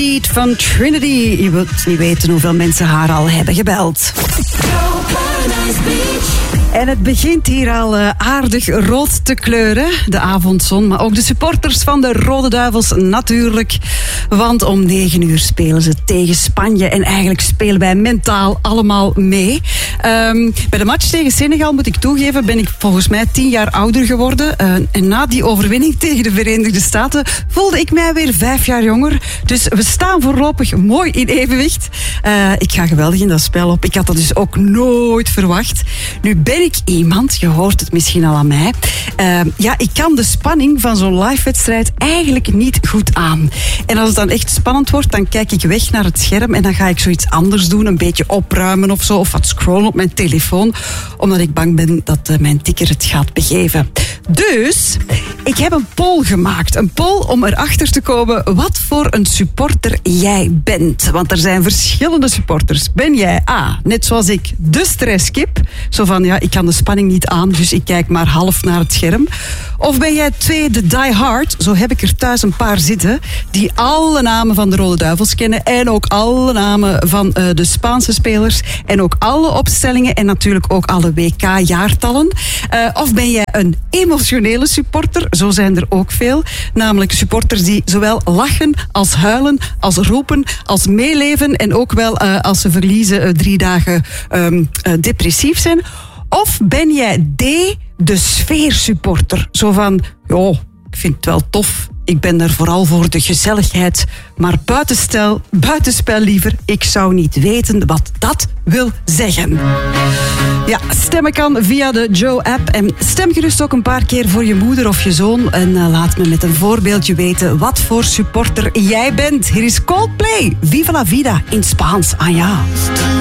Van Trinity. Je wilt niet weten hoeveel mensen haar al hebben gebeld. En het begint hier al aardig rood te kleuren, de avondzon. Maar ook de supporters van de Rode Duivels natuurlijk. Want om 9 uur spelen ze tegen Spanje. En eigenlijk spelen wij mentaal allemaal mee. Bij de match tegen Senegal, moet ik toegeven, ben ik volgens mij 10 jaar ouder geworden. En na die overwinning tegen de Verenigde Staten voelde ik mij weer 5 jaar jonger. Dus we staan voorlopig mooi in evenwicht. Ik ga geweldig in dat spel op. Ik had dat dus ook nooit verwacht. Nu ben ik iemand, je hoort het misschien al aan mij. Ik kan de spanning van zo'n live-wedstrijd eigenlijk niet goed aan. En als het dan echt spannend wordt, dan kijk ik weg naar het scherm en dan ga ik zoiets anders doen, een beetje opruimen of zo, of wat scrollen op mijn telefoon, omdat ik bang ben dat mijn tikker het gaat begeven. Dus, ik heb een poll gemaakt. Een poll om erachter te komen wat voor een supporter jij bent. Want er zijn verschillende supporters. Ben jij A, net zoals ik, de stresskip? Zo van, ja, ik kan de spanning niet aan, dus ik kijk maar half naar het scherm. Of ben jij 2, de diehard? Zo heb ik er thuis een paar zitten die alle namen van de Rode Duivels kennen en ook alle namen van de Spaanse spelers en ook alle opstellingen en natuurlijk ook alle WK-jaartallen. Of ben jij een emotionele supporter? Zo zijn er ook veel. Namelijk supporters die zowel lachen als huilen, als roepen, als meeleven en ook wel als ze verliezen 3 dagen depressief zijn. Of ben jij D, de sfeersupporter? Zo van, ik vind het wel tof. Ik ben er vooral voor de gezelligheid. Maar buitenspel liever. Ik zou niet weten wat dat wil zeggen. Ja, stemmen kan via de Joe-app. En stem gerust ook een paar keer voor je moeder of je zoon. En laat me met een voorbeeldje weten wat voor supporter jij bent. Hier is Coldplay. Viva la vida in Spaans. Ah ja.